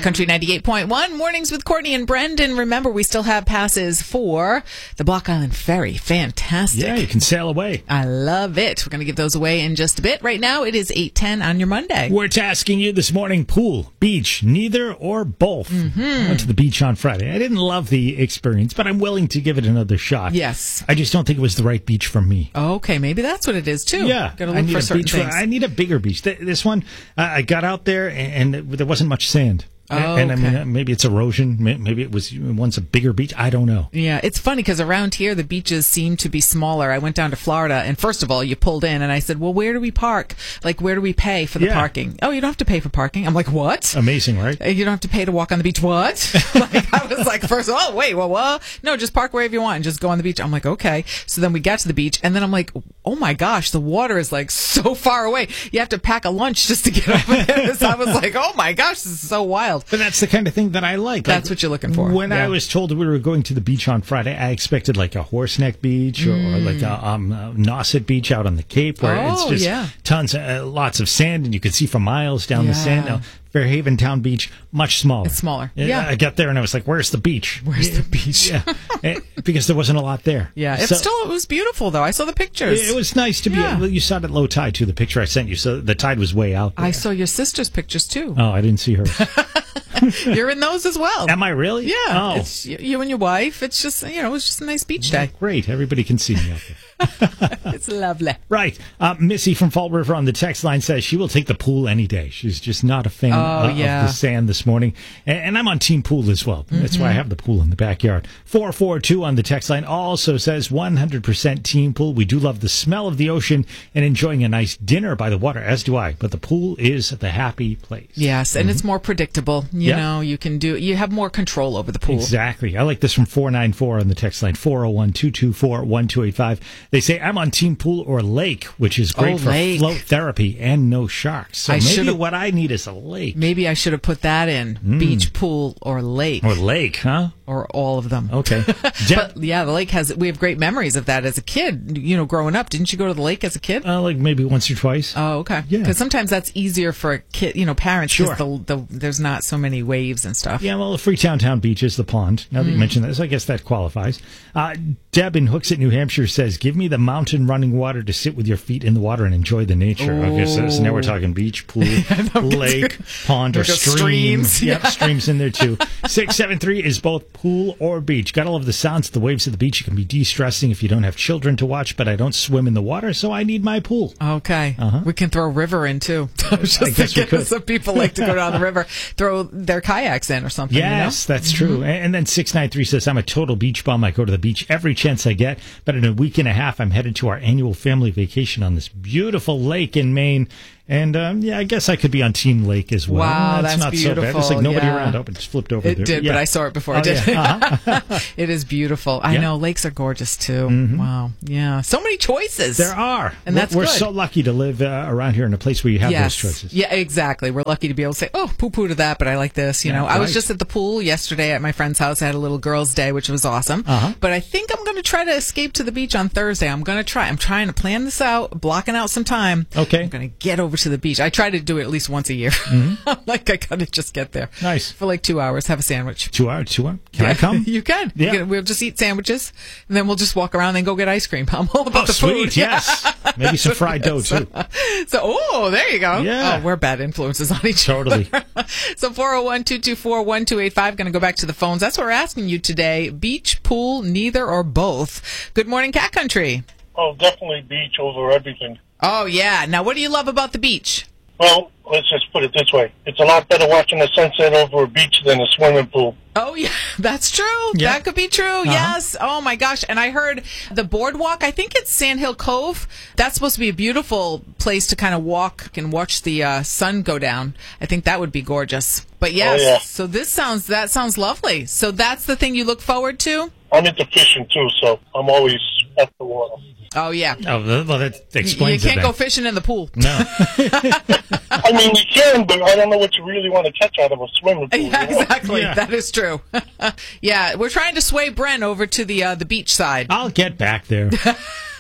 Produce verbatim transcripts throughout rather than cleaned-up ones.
Country ninety-eight point one, Mornings with Courtney and Brendan. Remember, we still have passes for the Block Island Ferry. Fantastic. Yeah, you can sail away. I love it. We're going to give those away in just a bit. Right now, it is eight ten on your Monday. We're tasking you this morning, pool, beach, neither or both. Mm-hmm. I went to the beach on Friday. I didn't love the experience, but I'm willing to give it another shot. Yes. I just don't think it was the right beach for me. Okay, maybe that's what it is, too. Yeah. Got to I look need for a certain beach. things. I need a bigger beach. Th- This one, uh, I got out there, and, and there wasn't much sand. Oh, and I mean, okay. maybe it's erosion. May- Maybe it was once a bigger beach. I don't know. Yeah, it's funny because around here the beaches seem to be smaller. I went down to Florida, and first of all, you pulled in, and I said, well, where do we park? Like, where do we pay for the Yeah. parking? Oh, you don't have to pay for parking. I'm like, what? Amazing, right? Uh, You don't have to pay to walk on the beach. What? Like, I was like, first of all, oh, wait, well, well, no, just park wherever you want and just go on the beach. I'm like, okay. So then we got to the beach, and then I'm like, oh my gosh, the water is like so far away. You have to pack a lunch just to get over there. So I was like, oh my gosh, this is so wild. But that's the kind of thing that I like. That's Like, what you're looking for. When Yeah. I was told we were going to the beach on Friday, I expected like a Horseneck Beach or, or like a um, uh, Nauset Beach out on the Cape, where it's Oh, just yeah. tons, uh, lots of sand, and you could see for miles down the Yeah. sand. Now, Fairhaven Town Beach, much smaller. It's smaller. Uh, Yeah. I got there and I was like, "Where's the beach? Where's the beach?" Yeah, Eh, because there wasn't a lot there. Yeah, it So- still it was beautiful though. I saw the pictures. It was nice to be. Yeah. Well, you saw it at low tide too. The picture I sent you, so the tide was way out there. I saw your sister's pictures too. Oh, I didn't see her. You're in those as well. Am I really? Yeah, Oh, it's you you and your wife. It's just you know, it's just a nice beach day. great. Everybody can see me out there. It's lovely. Right. Uh, Missy from Fall River on the text line says she will take the pool any day. She's just not a fan Oh, uh, yeah. of the sand this morning. And, and I'm on team pool as well. That's Mm-hmm. why I have the pool in the backyard. four four two on the text line also says one hundred percent team pool. We do love the smell of the ocean and enjoying a nice dinner by the water, as do I. But the pool is the happy place. Yes, and it's more predictable. You Yeah. know, you can do. You have more control over the pool. Exactly. I like this from four nine four on the text line, four oh one, two two four, one two eight five. They say, I'm on team pool or lake, which is great Oh, for lake. float therapy and no sharks. So I maybe should've- what I need is a lake. Maybe I should have put that in beach, pool, or lake, Or lake, huh? or all of them. Okay. Deb- But yeah, the lake has. We have great memories of that as a kid. You know, growing up, didn't you go to the lake as a kid? uh, like maybe once or twice. Oh, okay. Yeah. Because sometimes that's easier for a kid, you know, parents. Because Sure. the, the, there's not so many waves and stuff. Yeah, well, Freetown Town Beach is the pond. Now that Mm. you mentioned that, so I guess that qualifies. Uh, Deb in Hooksett, New Hampshire says, give me the mountain running water to sit with your feet in the water and enjoy the nature. Okay, so, so now we're talking beach, pool, lake, pond, or Look at stream. streams. Yep, Yeah. streams in there too. six seven three is both pool or beach. Gotta love the sounds of the waves at the beach. It can be de-stressing if you don't have children to watch, but I don't swim in the water, so I need my pool. Okay. We can throw a river in too. I was I just guess we thinking could. some people like to go down the river, throw their kayaks in or something. Yes, You know? that's true. And and then six nine three says, I'm a total beach bum. I go to the beach every chance I get, but in a week and a half, I'm headed to our annual family vacation on this beautiful lake in Maine. And um, yeah, I guess I could be on Team Lake as well. Wow, that's not so bad. There's like beautiful, nobody yeah. around. Oh, it just flipped over It there. did, Yeah. but I saw it before Oh, I did. yeah. Uh-huh. It is beautiful. I Yeah. know lakes are gorgeous too. Wow. Yeah. So many choices. There are. And We're- that's We're good. so lucky to live uh, around here in a place where you have Yes. those choices. Yeah, exactly. We're lucky to be able to say, oh, poo-poo to that, but I like this. You Yeah, know, I was right. just at the pool yesterday at my friend's house. I had a little girls' day, which was awesome. Uh-huh. But I think I'm going to try to escape to the beach on Thursday. I'm going to try. I'm trying to plan this out, blocking out some time. Okay. I'm going to get over to the beach. I try to do it at least once a year. I'm like, I got to just get there. Nice. For like two hours, have a sandwich. Two hours, two hours. Can I Yeah, come? You can. Yeah. You can- We'll just eat sandwiches, and then we'll just walk around and go get ice cream. I'm all about Oh, the sweet. food. Yes. Maybe some fried dough, too. So, oh, there you go. Yeah. Oh, we're bad influences on each Totally. other. So, four oh one, two two four, one two eight five. Going to go back to the phones. That's what we're asking you today. Beach, pool, neither or both. Good morning, Cat Country. Oh, definitely beach over everything. Oh, yeah. Now, what do you love about the beach? Well, let's just put it this way. It's a lot better watching the sunset over a beach than a swimming pool. Oh, yeah, that's true. Yeah. That could be true. Uh-huh. Yes. Oh, my gosh. And I heard the boardwalk, I think it's Sand Hill Cove. That's supposed to be a beautiful place to kind of walk and watch the uh, sun go down. I think that would be gorgeous. But yes, Oh, yeah. so this sounds, that sounds lovely. So that's the thing you look forward to? I'm into fishing, too, so I'm always at the water. Oh, yeah. Oh, well, that You explains can't it. go then. fishing in the pool. No. I mean, you can, but I don't know what you really want to catch out of a swimming pool. Yeah, you know? exactly. Yeah. That is true. Yeah, we're trying to sway Bren over to the uh, the beach side. I'll get back there.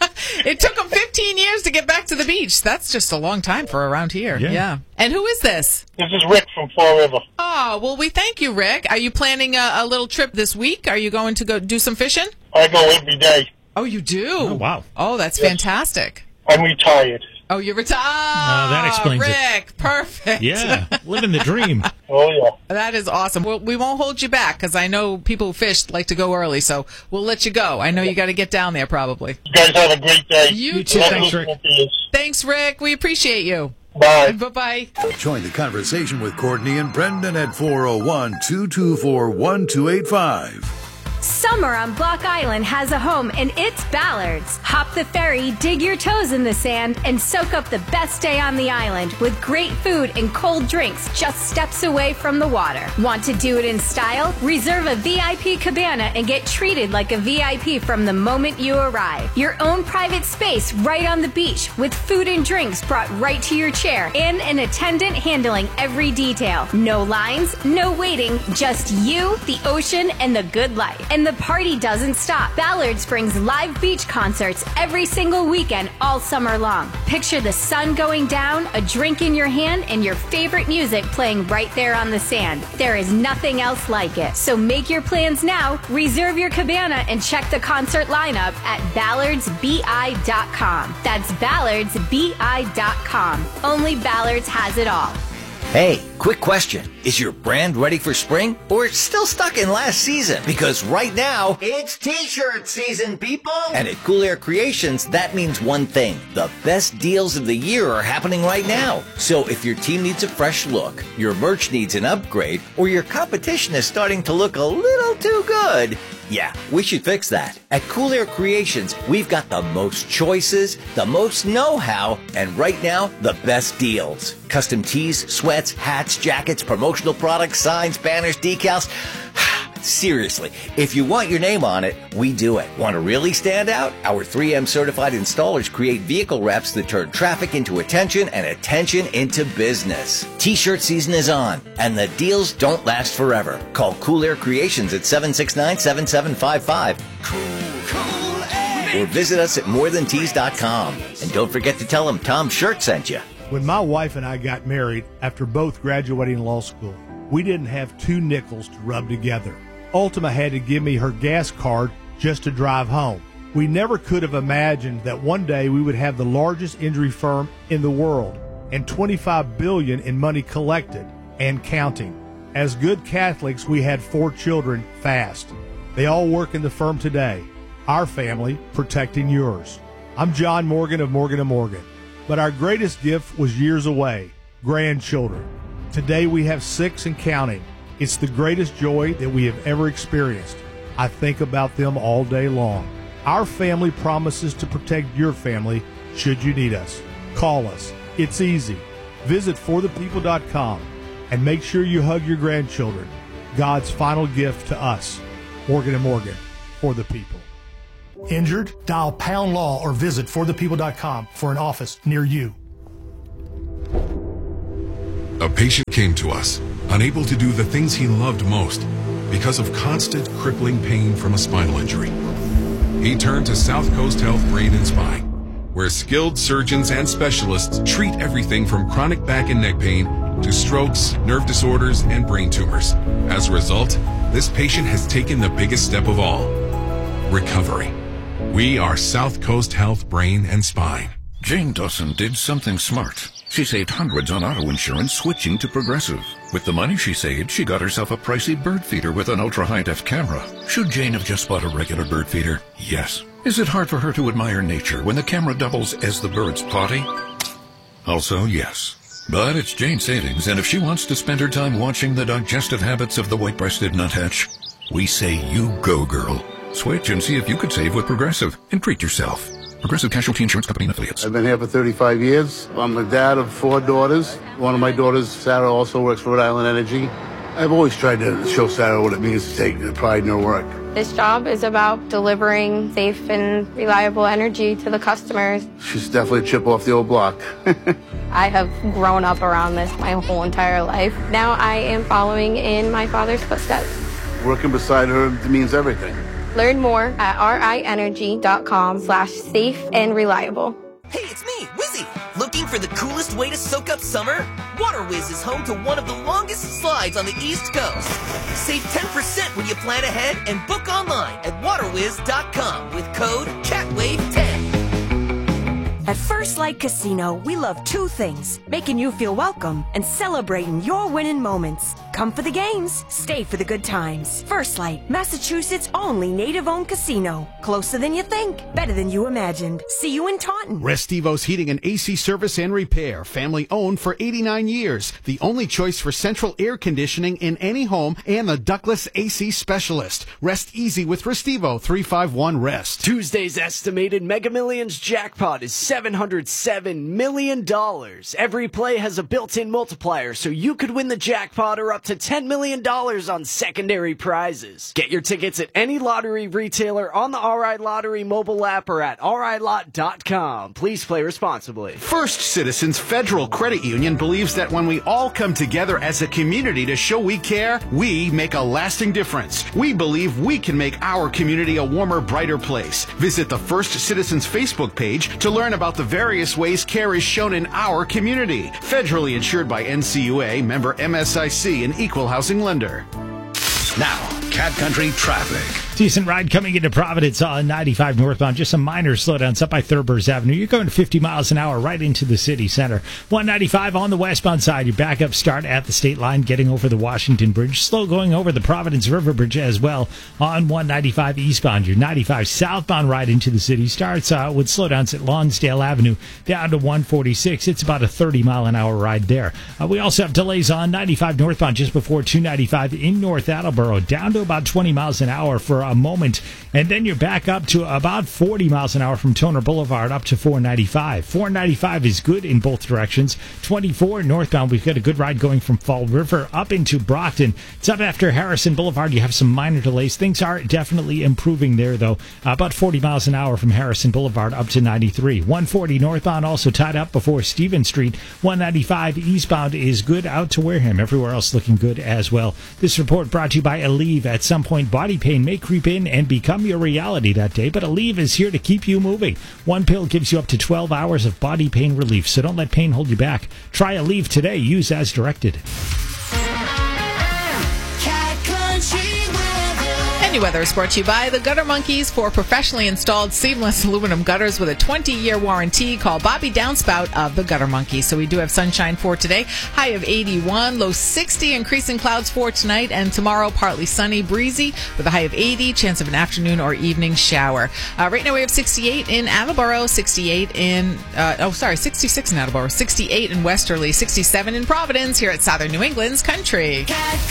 It took them fifteen years to get back to the beach. That's just a long time for around here. Yeah. yeah. And who is this? This is Rick from Fall River. Oh, well, we thank you, Rick. Are you planning a, a little trip this week? Are you going to go do some fishing? I go every day. Oh, you do? Oh, wow. Oh, that's Yes. fantastic. I'm retired. Oh, you're retired. Oh, that explains it. Rick, perfect. Yeah, living the dream. Oh, yeah. That is awesome. Well, we won't hold you back because I know people who fish like to go early, so we'll let you go. I know you got to get down there probably. You guys have a great day. You, You too. too. Thanks, Rick. Thanks, Rick. We appreciate you. Bye. Bye-bye. Join the conversation with Courtney and Brendan at four oh one, two two four, one two eight five. Summer on Block Island has a home, and it's Ballard's. Hop the ferry, dig your toes in the sand, and soak up the best day on the island with great food and cold drinks just steps away from the water. Want to do it in style? Reserve a V I P cabana and get treated like a V I P from the moment you arrive. Your own private space right on the beach with food and drinks brought right to your chair and an attendant handling every detail. No lines, no waiting, just you, the ocean, and the good life. And the party doesn't stop. Ballard's brings live beach concerts every single weekend all summer long. Picture the sun going down, a drink in your hand, and your favorite music playing right there on the sand. There is nothing else like it. So make your plans now, reserve your cabana, and check the concert lineup at ballards b i dot com. That's ballards b i dot com. Only Ballard's has it all. Hey, quick question. Is your brand ready for spring or still stuck in last season? Because right now, it's t-shirt season, people! And at Cool Air Creations, that means one thing. The best deals of the year are happening right now. So if your team needs a fresh look, your merch needs an upgrade, or your competition is starting to look a little too good, yeah, we should fix that. At Cool Air Creations, we've got the most choices, the most know-how, and right now, the best deals. Custom tees, sweats, hats, jackets, promotional products, signs, banners, decals. Seriously, if you want your name on it, we do it. Want to really stand out? Our three M certified installers create vehicle reps that turn traffic into attention and attention into business. T-shirt season is on, and the deals don't last forever. Call Cool Air Creations at seven six nine, seven seven five five. Cool, cool Air. Or visit us at more than tees dot com. And don't forget to tell them Tom Shirt sent you. When my wife and I got married after both graduating law school, we didn't have two nickels to rub together. Ultima had to give me her gas card just to drive home. We never could have imagined that one day we would have the largest injury firm in the world and twenty-five billion dollars in money collected and counting. As good Catholics, we had four children fast. They all work in the firm today. Our family protecting yours. I'm John Morgan of Morgan and Morgan. But our greatest gift was years away, grandchildren. Today we have six and counting. It's the greatest joy that we have ever experienced. I think about them all day long. Our family promises to protect your family should you need us. Call us. It's easy. Visit for the people dot com and make sure you hug your grandchildren. God's final gift to us. Morgan and Morgan, for the people. Injured? Dial pound law or visit for the people dot com for an office near you. A patient came to us, unable to do the things he loved most because of constant crippling pain from a spinal injury. He turned to South Coast Health Brain and Spine, where skilled surgeons and specialists treat everything from chronic back and neck pain to strokes, nerve disorders, and brain tumors. As a result, this patient has taken the biggest step of all, recovery. We are South Coast Health Brain and Spine. Jane Dawson did something smart. She saved hundreds on auto insurance switching to Progressive. With the money she saved, she got herself a pricey bird feeder with an ultra-high-def camera. Should Jane have just bought a regular bird feeder? Yes. Is it hard for her to admire nature when the camera doubles as the bird's potty? Also, yes. But it's Jane's savings, and if she wants to spend her time watching the digestive habits of the white-breasted nuthatch, we say you go, girl. Switch and see if you could save with Progressive and treat yourself. Progressive Casualty Insurance Company and Affiliates. I've been here for thirty-five years. I'm the dad of four daughters. One of my daughters, Sarah, also works for Rhode Island Energy. I've always tried to show Sarah what it means to take pride in her work. This job is about delivering safe and reliable energy to the customers. She's definitely a chip off the old block. I have grown up around this my whole entire life. Now I am following in my father's footsteps. Working beside her means everything. Learn more at rinenergy.com slash safe and reliable. Hey, it's me, Wizzy. Looking for the coolest way to soak up summer? WaterWiz is home to one of the longest slides on the East Coast. Save ten percent when you plan ahead and book online at waterwiz dot com with code cat wave ten. At First Light Casino, we love two things, making you feel welcome and celebrating your winning moments. Come for the games, stay for the good times. First Light, Massachusetts' only native-owned casino. Closer than you think, better than you imagined. See you in Taunton. Restivo's Heating and A C Service and Repair, family owned for eighty-nine years. The only choice for central air conditioning in any home and the ductless A C specialist. Rest easy with Restivo, three five one rest. Tuesday's estimated Mega Millions jackpot is seven hundred seven million dollars. Every play has a built-in multiplier, so you could win the jackpot or up to ten million dollars on secondary prizes. Get your tickets at any lottery retailer on the R I Lottery mobile app or at R I lot dot com. Please play responsibly. First Citizens Federal Credit Union believes that when we all come together as a community to show we care, we make a lasting difference. We believe we can make our community a warmer, brighter place. Visit the First Citizens Facebook page to learn about the various ways care is shown in our community. Federally insured by N C U A, member M S I C, and equal housing lender. Now, Cat Country traffic. Decent ride coming into Providence on ninety-five northbound. Just some minor slowdowns up by Thurber's Avenue. You're going fifty miles an hour right into the city center. one ninety-five on the westbound side. Your backup start at the state line, getting over the Washington Bridge. Slow going over the Providence River Bridge as well on one ninety-five eastbound. Your ninety-five southbound ride into the city starts uh, with slowdowns at Lonsdale Avenue down to one forty-six. It's about a thirty mile an hour ride there. Uh, we also have delays on ninety-five northbound just before two ninety-five in North Attleboro, down to about twenty miles an hour for a moment, and then you're back up to about forty miles an hour from Toner Boulevard up to four ninety-five. four ninety-five is good in both directions. twenty-four northbound, we've got a good ride going from Fall River up into Brockton. It's up after Harrison Boulevard. You have some minor delays. Things are definitely improving there, though. About forty miles an hour from Harrison Boulevard up to ninety-three. one forty northbound also tied up before Stevens Street. one ninety-five eastbound is good out to Wareham. Everywhere else looking good as well. This report brought to you by Aleve. At some point, body pain may creep in and become your reality that day, but Aleve is here to keep you moving. One pill gives you up to twelve hours of body pain relief, so don't let pain hold you back. Try Aleve today. Use as directed. Any weather is brought to you by the Gutter Monkeys. For professionally installed seamless aluminum gutters with a twenty-year warranty, call Bobby Downspout of the Gutter Monkeys. So we do have sunshine for today. High of eighty-one, low sixty, increasing clouds for tonight and tomorrow. Partly sunny, breezy with a high of eighty, chance of an afternoon or evening shower. Uh, right now we have sixty-eight in Attleboro, sixty-eight in, uh, oh sorry, sixty-six in Attleboro, sixty-eight in Westerly, sixty-seven in Providence here at Southern New England's Country.